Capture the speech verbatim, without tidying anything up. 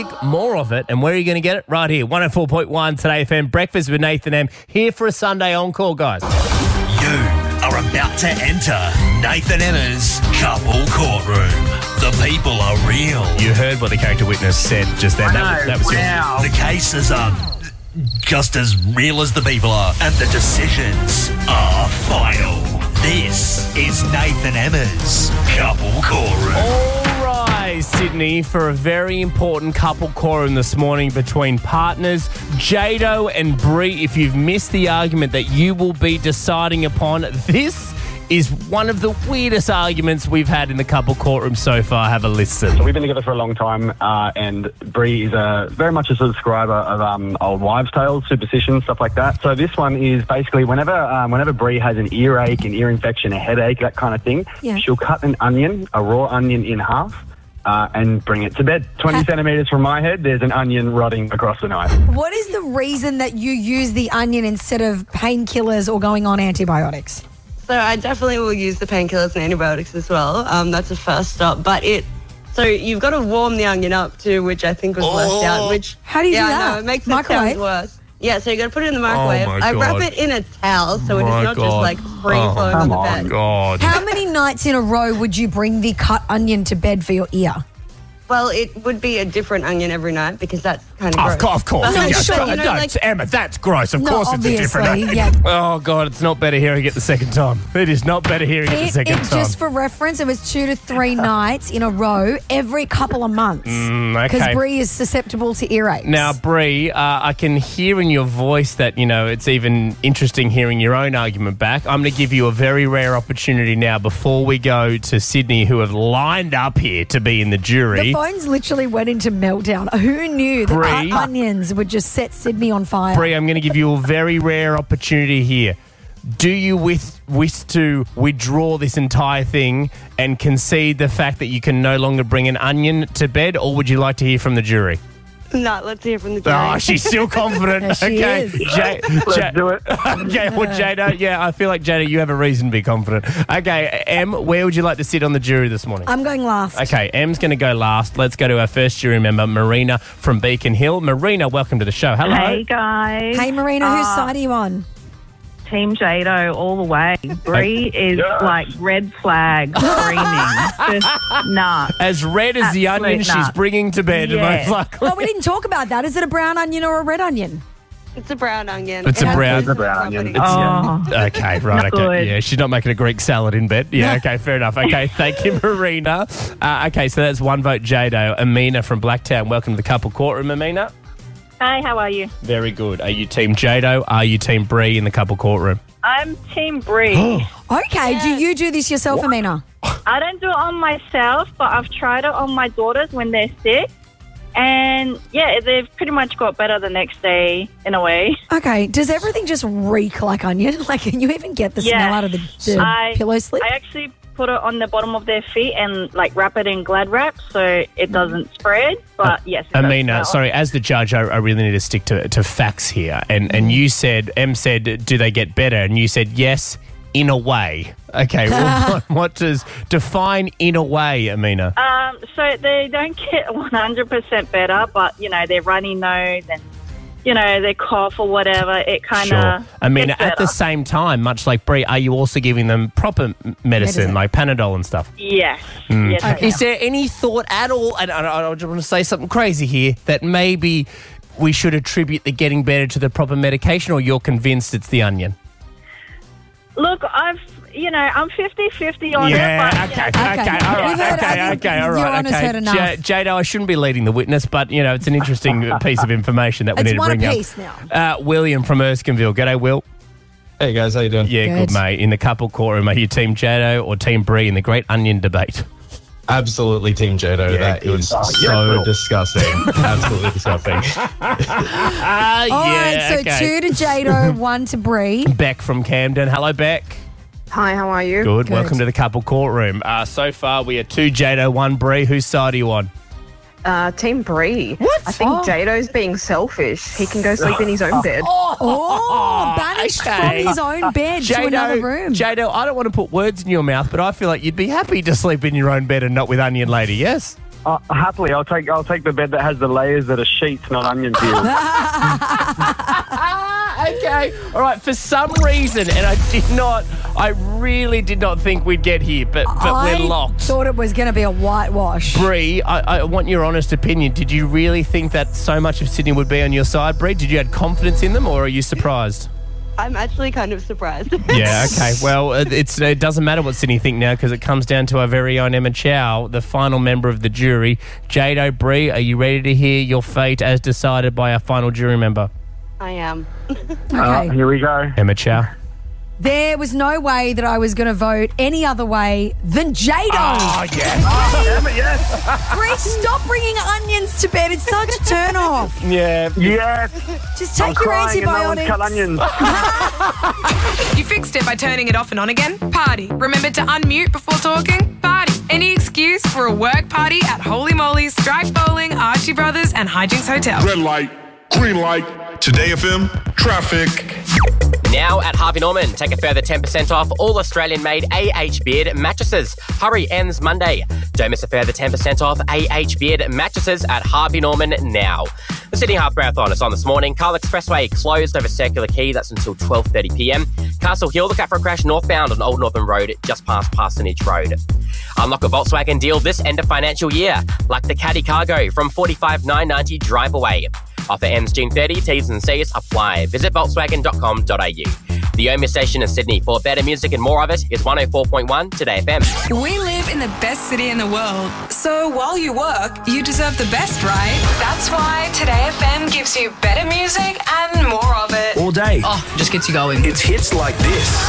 music, more of it, and where are you going to get it? Right here, one oh four point one Today F M, Breakfast with Nathan M, here for a Sunday encore, guys. You are about to enter Nathan Emma's Couple Courtroom. The people are real. You heard what the character witness said just then. I That was, know, that was yours. wow. The cases are just as real as the people are, and the decisions are final. This is Nathan Emma's Couple Courtroom. All rise, Sydney, for a very important couple quorum this morning between partners Jado and Bree. If you've missed the argument that you will be deciding upon, this is one of the weirdest arguments we've had in the couple courtroom so far. Have a listen. So we've been together for a long time, uh, and Bree is a, very much a subscriber of um, old wives' tales, superstitions, stuff like that. So this one is basically whenever um, whenever Bree has an earache, an ear infection, a headache, that kind of thing, Yeah. she'll cut an onion, a raw onion in half, uh, and bring it to bed. twenty Ha- centimetres from my head, there's an onion rotting across the knife. What is the reason that you use the onion instead of painkillers or going on antibiotics? So I definitely will use the painkillers and antibiotics as well. Um, that's a first stop. But it, so you've got to warm the onion up too, which I think was left out. Which How do you yeah, do I that? know, it makes it Microwave? sound worse. Yeah, so you got to put it in the microwave. my I wrap God. it in a towel so it is My not just God. like free Oh, flowing come on the on. bed. God. How many nights in a row would you bring the cut onion to bed for your ear? Well, it would be a different onion every night because that's kind of Of gross. course, of course. No, Yeah, sure, no, you know, no, like- Emma, that's gross. Of No, course it's a different obviously, onion. yeah. Oh, God, it's not better hearing it the second time. It is not better hearing it the It, second it time. just for reference, it was two to three nights in a row every couple of months. Mm, Because okay. Bree is susceptible to earaches. Now, Bree, uh, I can hear in your voice that, you know, it's even interesting hearing your own argument back. I'm going to give you a very rare opportunity now before we go to Sydney, who have lined up here to be in the jury. the phones literally went into meltdown. Who knew that Bree. cut onions would just set Sydney on fire? Bree, I'm going to give you a very rare opportunity here. Do you wish, wish to withdraw this entire thing and concede the fact that you can no longer bring an onion to bed, or would you like to hear from the jury? No, let's hear from the jury. Oh, she's still confident. Yeah, she okay. is. J- Let's J- do it. okay, well, Jada, yeah, I feel like, Jada, you have a reason to be confident. Okay, Em, where would you like to sit on the jury this morning? I'm going last. Okay, Em's going to go last. Let's go to our first jury member, Marina from Beacon Hill. Marina, welcome to the show. Hello. Hey guys. Hey, Marina, whose Uh, side are you on? Team Jado all the way. Bree is Yes. like red flag screaming. Just nah. As red as the Absolute onion she's nut. bringing to bed, Yeah. most likely. Oh, we didn't talk about that. Is it a brown onion or a red onion? It's a brown onion. It's a It brown- has It's a brown onion. company. Oh. Okay, right. Not Okay. good. Yeah, she's not making a Greek salad in bed. Yeah, okay, fair enough. Okay, thank you, Marina. Uh, okay, so that's one vote, Jado. Amina from Blacktown, welcome to the couple courtroom, Amina. Hi, how are you? Very good. Are you team Jado? Are you team Bree in the couple courtroom? I'm Team Bree. Okay, do you do this yourself, Amina? I don't do it on myself, but I've tried it on my daughters when they're sick. And yeah, they've pretty much got better the next day in a way. Okay, does everything just reek like onion? Like, can you even get the Yeah. smell out of the, the I- pillow slip? I actually put it on the bottom of their feet and like wrap it in Glad wrap so it doesn't spread. But yes, it does Amina, smell. sorry, as the judge, I, I really need to stick to, to facts here. And and you said, Em said, do they get better? And you said, yes, in a way. Okay, well, what, what does define in a way, Amina? Um, so they don't get one hundred percent better, but, you know, their runny nose and, you know, their cough or whatever, it kind Sure. of Amina, at the same time, much like Bree, are you also giving them proper m- medicine, Medicine. like Panadol and stuff? Yes. Mm. Yes, I Okay. Is there any thought at all, and I, I just want to say something crazy here, that maybe we should attribute the getting better to the proper medication, or you're convinced it's the onion? Look, I've, you know, I'm fifty-fifty on Yeah, it. But, okay, you know, okay, Okay. all right, We've heard- okay, I think okay, all Your right, Honour's okay. heard enough. Ja- Jado, I shouldn't be leading the witness, but, you know, it's an interesting piece of information that we It's need to one bring up. apiece now. Uh, William from Erskineville. G'day, Will. Hey guys, how you doing? Yeah, good, Good. mate. In the couple courtroom, are you Team Jado or Team Bree in the great onion debate? Absolutely Team Jado. Yeah, that good. is Oh, yeah, so Will. disgusting. Absolutely disgusting. Ah, All yeah, right, so okay. two to Jado, one to Bree. Beck from Camden. Hello, Beck. Hi, how are you? Good. Good. Welcome to the couple courtroom. Uh, so far, we are two Jado, one Bree. Whose side are you on? Uh, Team Bree. What? I think Oh. Jado's being selfish. He can go sleep in his own bed. Oh, banished okay. from his own bed to another Jado, room. Jado, I don't want to put words in your mouth, but I feel like you'd be happy to sleep in your own bed and not with Onion Lady, yes? Uh, happily, I'll take I'll take the bed that has the layers that are sheets, not onion peels. Okay. All right. For some reason, and I did not, I really did not think we'd get here, but, but I we're locked. thought it was going to be a whitewash. Bree, I, I want your honest opinion. Did you really think that so much of Sydney would be on your side, Bree? Did you have confidence in them, or are you surprised? I'm actually kind of surprised. Yeah, okay. Well, it's it doesn't matter what Sydney think now because it comes down to our very own Emma Chow, the final member of the jury. Jado, Bree, are you ready to hear your fate as decided by our final jury member? I am. Okay. Uh, here we go. Emma Chow. There was no way that I was going to vote any other way than Jado. Oh, yes. Oh, damn it, yes. Bree, stop bringing onions to bed. It's such a turn off. Yeah. Yes. Just take I'm your crying and no one's antibiotics. cut onions. You fixed it by turning it off and on again? Party. Remember to unmute before talking? Party. Any excuse for a work party at Holy Moly, Strike Bowling, Archie Brothers and Hijinks Hotel. Red light, green light. Today F M, traffic. Now at Harvey Norman, take a further ten percent off all Australian-made A H Beard mattresses. Hurry ends Monday. Don't miss a further ten percent off A H Beard mattresses at Harvey Norman now. The Sydney Half Marathon is on this morning. Carl Expressway closed over Circular Quay. That's until twelve thirty p m. Castle Hill, look out for a crash northbound on Old Northern Road, just past Parsonage Road. Unlock a Volkswagen deal this end of financial year, like the Caddy Cargo from forty-five thousand nine hundred ninety drive away. Offer ends June thirtieth, T's and C's apply. Visit volkswagen dot com dot a u. The only station in Sydney for better music and more of it is one oh four point one Today F M. We live in the best city in the world, so while you work, you deserve the best, right? That's why Today F M gives you better music and more of it. All day. Oh, just gets you going. It's hits like this